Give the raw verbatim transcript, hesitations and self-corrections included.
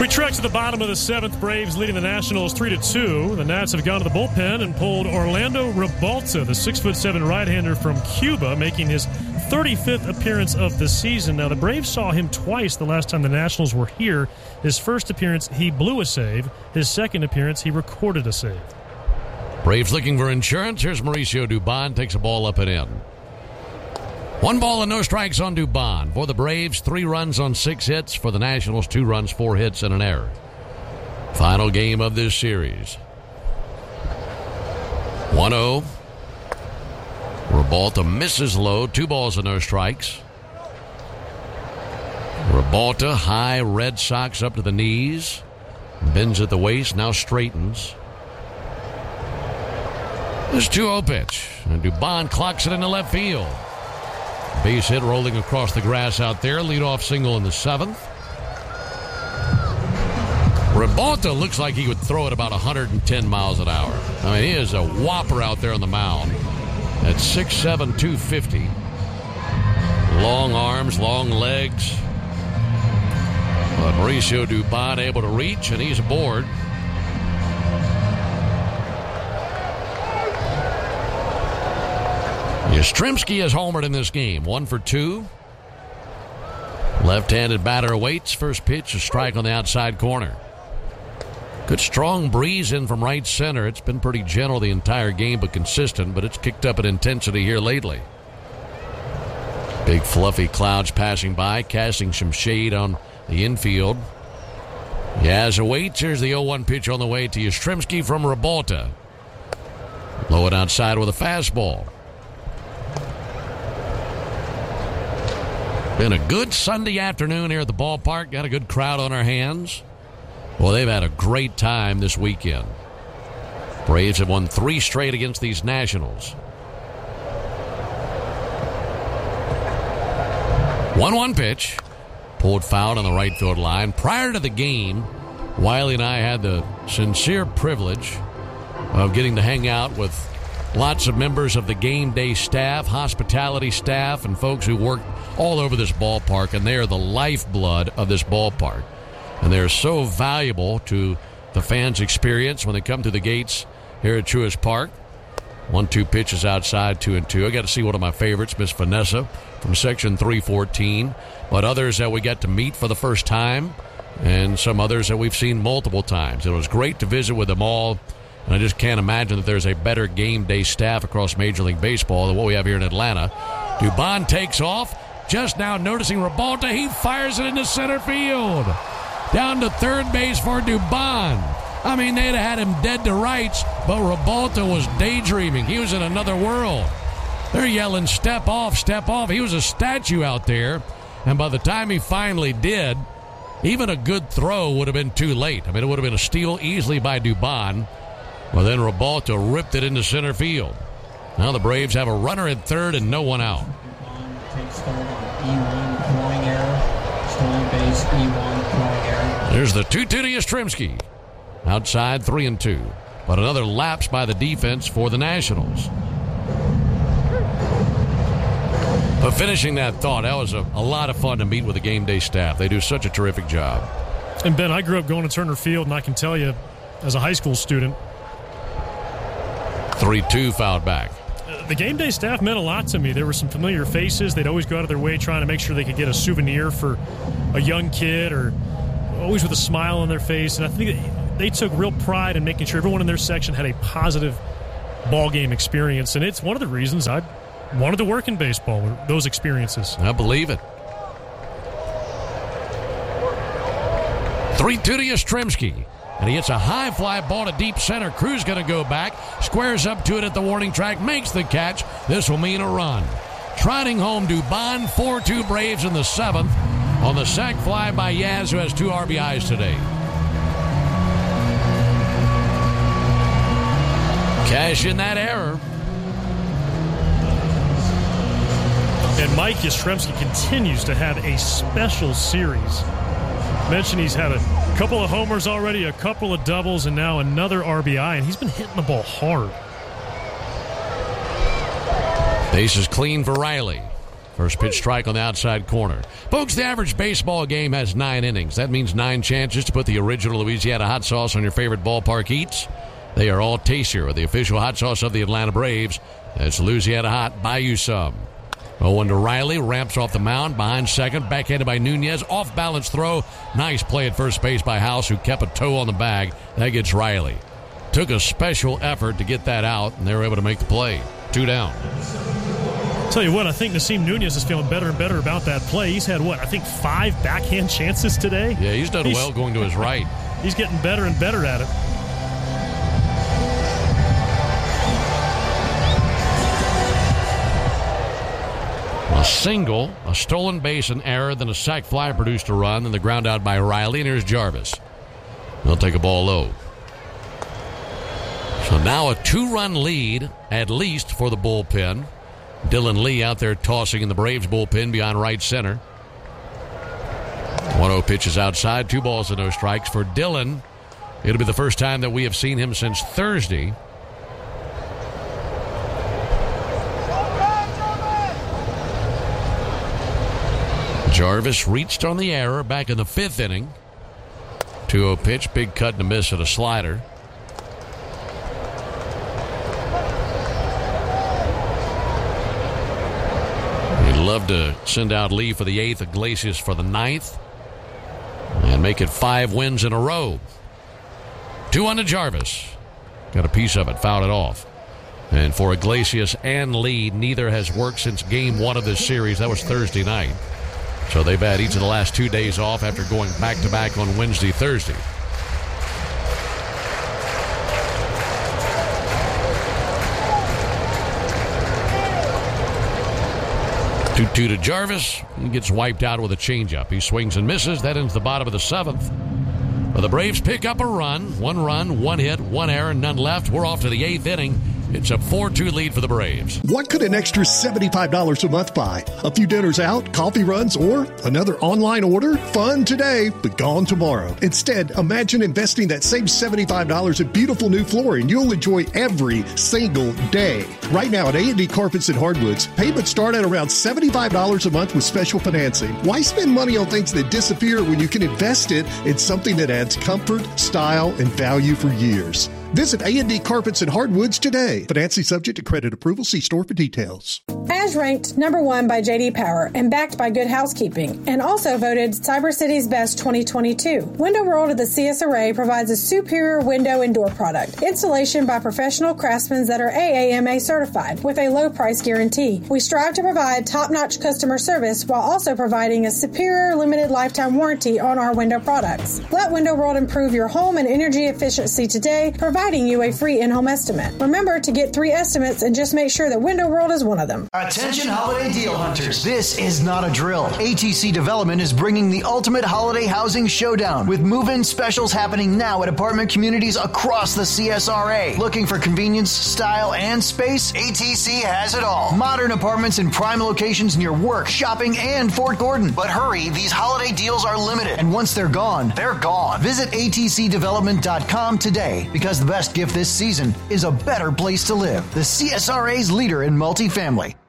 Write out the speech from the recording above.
trek to the bottom of the seventh. Braves leading the Nationals three to two. The Nats have gone to the bullpen and pulled Orlando Rebalta, the six foot seven right-hander from Cuba, making his thirty-fifth appearance of the season. Now, the Braves saw him twice the last time the Nationals were here. His first appearance, he blew a save. His second appearance, he recorded a save. Braves looking for insurance. Here's Mauricio Dubon, takes a ball up and in. One ball and no strikes on Dubon. For the Braves, three runs on six hits. For the Nationals, two runs, four hits, and an error. Final game of this series. one oh. Rebalta misses low. Two balls and no strikes. Rebalta, high Red Sox up to the knees. Bends at the waist, now straightens. This two oh pitch. And Dubon clocks it into left field. Base hit rolling across the grass out there. Leadoff single in the seventh. Rebalta looks like he would throw it about one hundred ten miles an hour. I mean, he is a whopper out there on the mound at six seven, two fifty. Long arms, long legs. But Mauricio Dubon able to reach, and he's aboard. Yastrzemski has homered in this game. One for two. Left-handed batter awaits. First pitch, a strike on the outside corner. Good strong breeze in from right center. It's been pretty gentle the entire game, but consistent, but it's kicked up in intensity here lately. Big fluffy clouds passing by, casting some shade on the infield. Yaz awaits. Here's the oh one pitch on the way to Yastrzemski from Rebalta. Low and outside with a fastball. Been a good Sunday afternoon here at the ballpark. Got a good crowd on our hands. Well, they've had a great time this weekend. Braves have won three straight against these Nationals. one one pitch. Pulled foul on the right field line. Prior to the game, Wiley and I had the sincere privilege of getting to hang out with lots of members of the game day staff, hospitality staff, and folks who work all over this ballpark, and they are the lifeblood of this ballpark. And they're so valuable to the fans' experience when they come through the gates here at Truist Park. One, two pitches outside, two and two. I got to see one of my favorites, Miss Vanessa from Section three fourteen. But others that we got to meet for the first time, and some others that we've seen multiple times. It was great to visit with them all. And I just can't imagine that there's a better game day staff across Major League Baseball than what we have here in Atlanta. Dubon takes off. Just now noticing Rebalta. He fires it into center field. Down to third base for Dubon. I mean, they'd have had him dead to rights, but Rebalta was daydreaming. He was in another world. They're yelling, step off, step off. He was a statue out there. And by the time he finally did, even a good throw would have been too late. I mean, it would have been a steal easily by Dubon. Well, then Rebalta ripped it into center field. Now the Braves have a runner at third and no one out. There's the two two to Yastrzemski. Outside, three and two. But another lapse by the defense for the Nationals. But finishing that thought, that was a, a lot of fun to meet with the game day staff. They do such a terrific job. And, Ben, I grew up going to Turner Field, and I can tell you, as a high school student, three two fouled back. The game day staff meant a lot to me. There were some familiar faces. They'd always go out of their way trying to make sure they could get a souvenir for a young kid, or always with a smile on their face. And I think they took real pride in making sure everyone in their section had a positive ball game experience. And it's one of the reasons I wanted to work in baseball, those experiences. I believe it. three two to Yastrzemski. And he hits a high fly ball to deep center. Cruz going to go back. Squares up to it at the warning track. Makes the catch. This will mean a run. Trotting home Dubon. four two Braves in the seventh. On the sac fly by Yaz, who has two R B Is today. Cash in that error. And Mike Yastrzemski continues to have a special series. Mentioned he's had a couple of homers already, a couple of doubles, and now another R B I, and he's been hitting the ball hard. Base is clean for Riley. First pitch strike on the outside corner. Folks, the average baseball game has nine innings. That means nine chances to put the original Louisiana hot sauce on your favorite ballpark eats. They are all tastier with the official hot sauce of the Atlanta Braves. That's Louisiana Hot. Buy you some. oh one to Riley. Ramps off the mound. Behind second. Backhanded by Nunez. Off-balance throw. Nice play at first base by House, who kept a toe on the bag. That gets Riley. Took a special effort to get that out, and they were able to make the play. Two down. Tell you what, I think Nasim Nunez is feeling better and better about that play. He's had, what, I think five backhand chances today? Yeah, he's done he's, well going to his right. He's getting better and better at it. A single, a stolen base, an error, then a sac fly produced a run, then the ground out by Riley, and here's Jarvis. They'll take a ball low. So now a two-run lead, at least, for the bullpen. Dylan Lee out there tossing in the Braves bullpen beyond right center. one oh pitches outside, two balls and no strikes for Dylan. It'll be the first time that we have seen him since Thursday. Jarvis reached on the error back in the fifth inning. two oh pitch, big cut and a miss at a slider. He'd love to send out Lee for the eighth, Iglesias for the ninth, and make it five wins in a row. Two on to Jarvis. Got a piece of it, fouled it off. And for Iglesias and Lee, neither has worked since game one of this series. That was Thursday night. So they've had each of the last two days off after going back-to-back on Wednesday, Thursday. two two to Jarvis. He gets wiped out with a changeup. He swings and misses. That ends the bottom of the seventh. But the Braves pick up a run. One run, one hit, one error, none left. We're off to the eighth inning. It's a four two lead for the Braves. What could an extra seventy-five dollars a month buy? A few dinners out, coffee runs, or another online order? Fun today, but gone tomorrow. Instead, imagine investing that same seventy-five dollars in beautiful new flooring you'll enjoy every single day. Right now at A and D Carpets and Hardwoods, payments start at around seventy-five dollars a month with special financing. Why spend money on things that disappear when you can invest it in something that adds comfort, style, and value for years? Visit A and D Carpets and Hardwoods today. Financing subject to credit approval. See store for details. As ranked number one by J D Power and backed by Good Housekeeping, and also voted Cyber City's Best twenty twenty-two, Window World of the C S R A provides a superior window and door product. Installation by professional craftsmen that are A A M A certified with a low price guarantee. We strive to provide top-notch customer service while also providing a superior limited lifetime warranty on our window products. Let Window World improve your home and energy efficiency today, providing you a free in-home estimate. Remember to get three estimates and just make sure that Window World is one of them. Attention holiday deal hunters. This is not a drill. A T C Development is bringing the ultimate holiday housing showdown with move-in specials happening now at apartment communities across the C S R A. Looking for convenience, style, and space? A T C has it all. Modern apartments in prime locations near work, shopping, and Fort Gordon. But hurry, these holiday deals are limited, and once they're gone, they're gone. Visit A T C development dot com today, because the best gift this season is a better place to live. The C S R A's leader in multifamily.